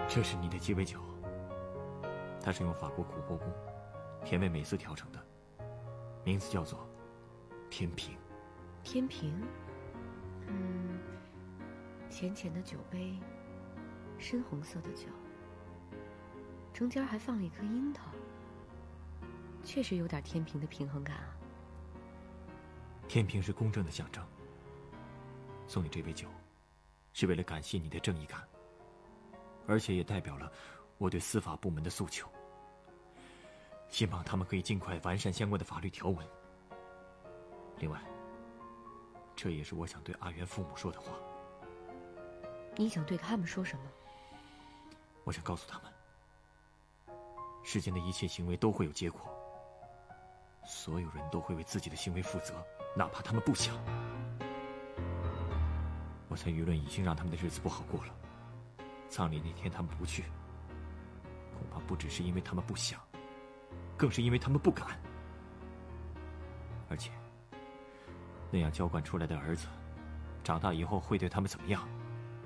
这是你的鸡尾酒，它是用法国苦波宫甜味美思调成的，名字叫做天平。 天平，浅浅的酒杯，深红色的酒，中间还放了一颗樱桃，确实有点天平的平衡感啊。 天平是公正的象征，送你这杯酒，是为了感谢你的正义感，而且也代表了我对司法部门的诉求，希望他们可以尽快完善相关的法律条文。另外，这也是我想对阿元父母说的话。 你想对他们说什么？ 我想告诉他们，世间的一切行为都会有结果，所有人都会为自己的行为负责，哪怕他们不想。我猜舆论已经让他们的日子不好过了，葬礼那天他们不去，恐怕不只是因为他们不想，更是因为他们不敢。而且那样娇惯出来的儿子，长大以后会对他们怎么样？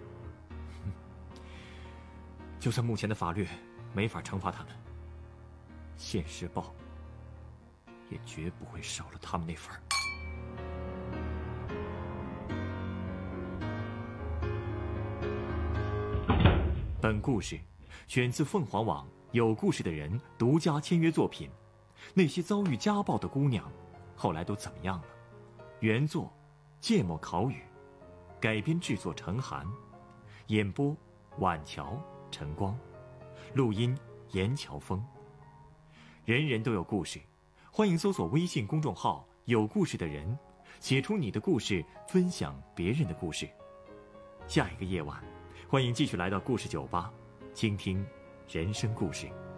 就算目前的法律没法惩罚他们，现世报也绝不会少了他们那份儿。本故事选自凤凰网有故事的人独家签约作品。那些遭遇家暴的姑娘，后来都怎么样了？原作芥末烤语，改编制作程涵，演播晚桥、晨光，录音严乔峰。人人都有故事，欢迎搜索微信公众号有故事的人，写出你的故事，分享别人的故事。下一个夜晚，欢迎继续来到故事酒吧，倾听人生故事。